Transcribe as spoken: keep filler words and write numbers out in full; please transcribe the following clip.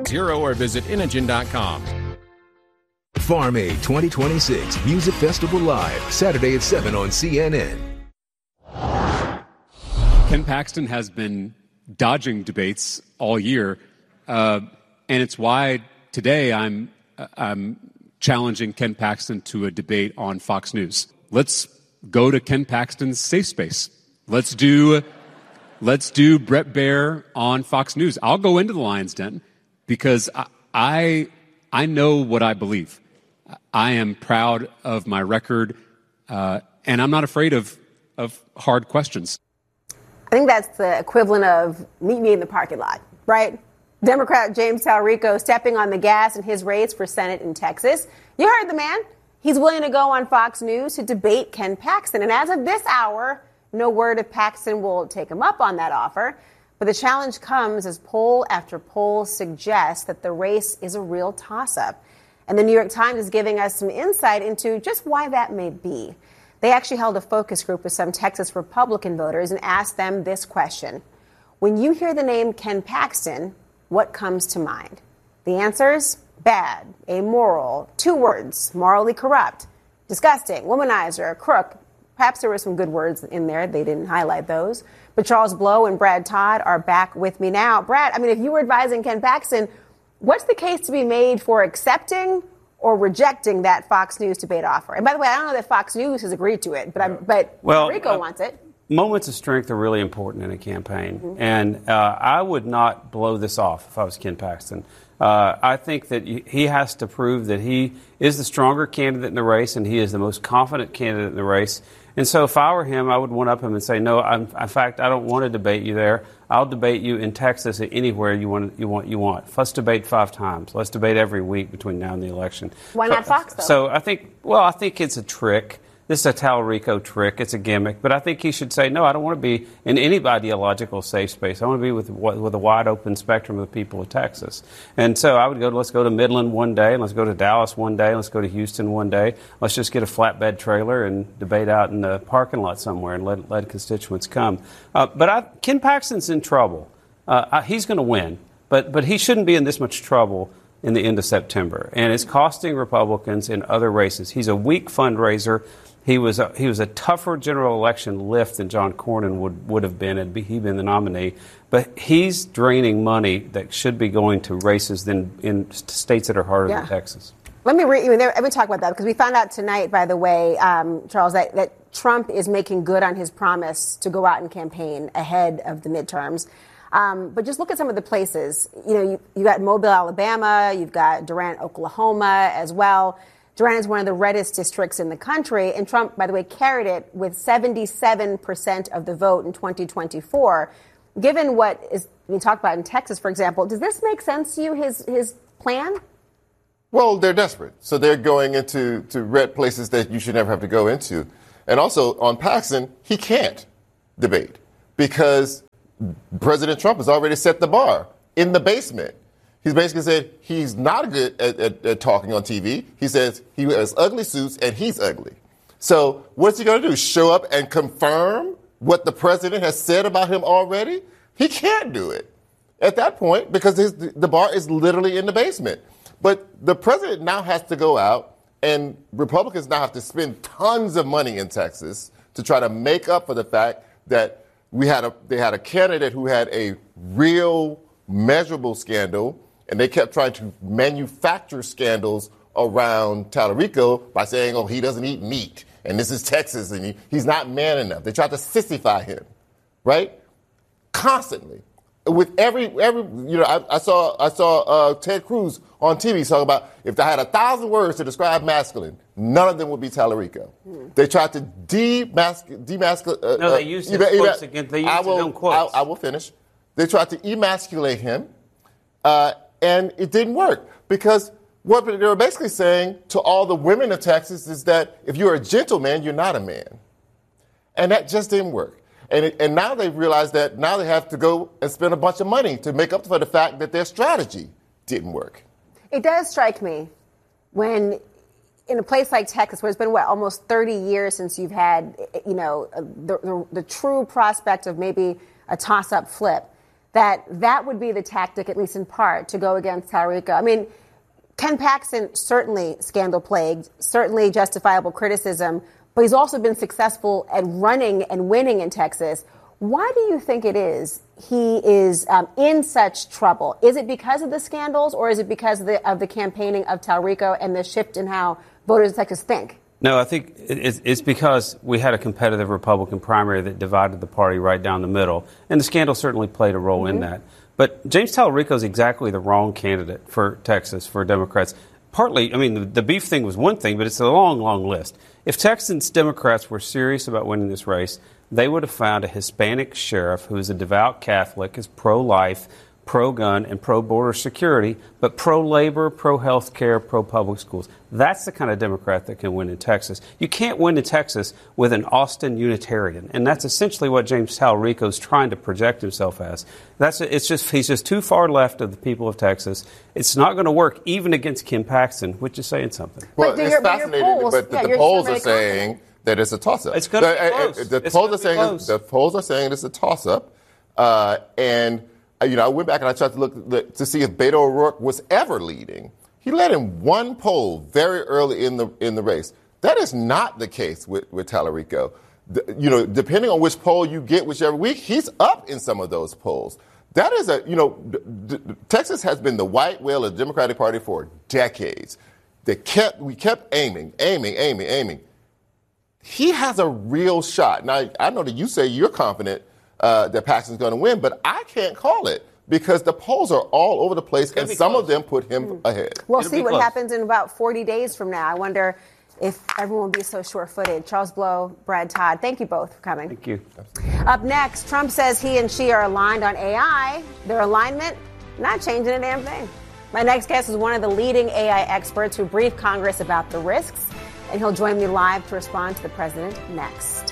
or visit Inogen dot com. Farm Aid twenty twenty-six Music Festival Live, Saturday at seven on C N N. Ken Paxton has been dodging debates all year, uh, and it's why today I'm, I'm challenging Ken Paxton to a debate on Fox News. Let's go to Ken Paxton's safe space. Let's do, let's do Bret Baier on Fox News. I'll go into the Lion's Den because I, I, I know what I believe. I am proud of my record, uh, and I'm not afraid of, of hard questions. I think that's the equivalent of meet me in the parking lot, right? Democrat James Talarico stepping on the gas in his race for Senate in Texas. You heard the man. He's willing to go on Fox News to debate Ken Paxton. And as of this hour, no word if Paxton will take him up on that offer. But the challenge comes as poll after poll suggests that the race is a real toss-up. And the New York Times is giving us some insight into just why that may be. They actually held a focus group with some Texas Republican voters and asked them this question. When you hear the name Ken Paxton, what comes to mind? The answers? Bad, amoral, two words, morally corrupt, disgusting, womanizer, crook. Perhaps there were some good words in there. They didn't highlight those. But Charles Blow and Brad Todd are back with me now. Brad, I mean, if you were advising Ken Paxton, what's the case to be made for accepting or rejecting that Fox News debate offer? And by the way, I don't know that Fox News has agreed to it, but I'm, but well, Rico uh, wants it. Moments of strength are really important in a campaign. Mm-hmm. And uh, I would not blow this off if I was Ken Paxton. Uh, I think that he has to prove that he is the stronger candidate in the race and he is the most confident candidate in the race. And so if I were him, I would one up him and say, no, I'm, in fact, I don't want to debate you there. I'll debate you in Texas or anywhere you want. You want. You want. Let's debate five times. Let's debate every week between now and the election. Why not Fox, though? So I think. Well, I think it's a trick. This is a Talarico trick. It's a gimmick. But I think he should say, no, I don't want to be in any ideological safe space. I want to be with with a wide open spectrum of the people of Texas. And so I would go, let's go to Midland one day, and let's go to Dallas one day, and let's go to Houston one day. Let's just get a flatbed trailer and debate out in the parking lot somewhere and let, let constituents come. Uh, but I, Ken Paxton's in trouble. Uh, he's going to win, but but he shouldn't be in this much trouble in the end of September. And it's costing Republicans in other races. He's a weak fundraiser. He was a, he was a tougher general election lift than John Cornyn would, would have been had he been the nominee. But he's draining money that should be going to races than in states that are harder yeah. than Texas. Let me re- let me talk about that because we found out tonight, by the way, um, Charles, that, that Trump is making good on his promise to go out and campaign ahead of the midterms. Um, but just look at some of the places. You know, you, you got Mobile, Alabama. You've got Durant, Oklahoma as well. Durant is one of the reddest districts in the country. And Trump, by the way, carried it with seventy-seven percent of the vote in twenty twenty-four. Given what is being talked about in Texas, for example, does this make sense to you, his his plan? Well, they're desperate. So they're going into to red places that you should never have to go into. And also on Paxton, he can't debate because President Trump has already set the bar in the basement. He's basically said he's not good at, at, at talking on T V. He says he wears ugly suits and he's ugly. So what's he going to do? Show up and confirm what the president has said about him already? He can't do it at that point because his, the bar is literally in the basement. But the president now has to go out, and Republicans now have to spend tons of money in Texas to try to make up for the fact that we had a they had a candidate who had a real measurable scandal. And they kept trying to manufacture scandals around Talarico by saying, oh, he doesn't eat meat. And this is Texas, and he, he's not man enough. They tried to sissify him, right? Constantly. With every, every you know, I, I saw I saw uh, Ted Cruz on T V talking about if I had a thousand words to describe masculine, none of them would be Talarico. Mm. They tried to demasculate. Demasc- uh, no, they used his uh, quotes again. They used I will, his own quotes. I, I will finish. They tried to emasculate him. Uh, And it didn't work because what they were basically saying to all the women of Texas is that if you're a gentleman, you're not a man. And that just didn't work. And, it, and now they've realized that now they have to go and spend a bunch of money to make up for the fact that their strategy didn't work. It does strike me when in a place like Texas, where it's been, what, almost thirty years since you've had, you know, the, the, the true prospect of maybe a toss-up flip, that that would be the tactic, at least in part, to go against Talarico. I mean, Ken Paxton, certainly scandal-plagued, certainly justifiable criticism, but he's also been successful at running and winning in Texas. Why do you think it is he is um, in such trouble? Is it because of the scandals, or is it because of the, of the campaigning of Talarico and the shift in how voters in Texas think? No, I think it's, it's because we had a competitive Republican primary that divided the party right down the middle, and the scandal certainly played a role mm-hmm. in that. But James Talarico is exactly the wrong candidate for Texas, for Democrats. Partly, I mean, the, the beef thing was one thing, but it's a long, long list. If Texas Democrats were serious about winning this race, they would have found a Hispanic sheriff who is a devout Catholic, is pro-life, pro-gun, and pro-border security, but pro-labor, pro-health care, pro-public schools. That's the kind of Democrat that can win in Texas. You can't win in Texas with an Austin Unitarian, and that's essentially what James Talarico is trying to project himself as. That's it's just he's just too far left of the people of Texas. It's not going to work even against Ken Paxton, which is saying something. Well, but it's your, fascinating, polls, but the, yeah, the polls are really saying confident. that it's a toss-up. It's going to be the, close. The, it's polls are saying close. the polls are saying it's a toss-up, uh, and. You know, I went back and I tried to look to see if Beto O'Rourke was ever leading. He led in one poll very early in the in the race. That is not the case with, with Talarico. The, you know, depending on which poll you get whichever week, he's up in some of those polls. That is a, you know, d- d- Texas has been the white whale of the Democratic Party for decades. They kept, we kept aiming, aiming, aiming, aiming. He has a real shot. Now, I know that you say you're confident Uh, that Paxton's going to win, but I can't call it because the polls are all over the place, and some close. of them put him mm. ahead. We'll It'll see what close. happens in about forty days from now. I wonder if everyone will be so sure-footed. Charles Blow, Brad Todd, thank you both for coming. Thank you. Up next, Trump says he and she are aligned on A I. Their alignment, not changing a damn thing. My next guest is one of the leading A I experts who briefed Congress about the risks, and he'll join me live to respond to the president next.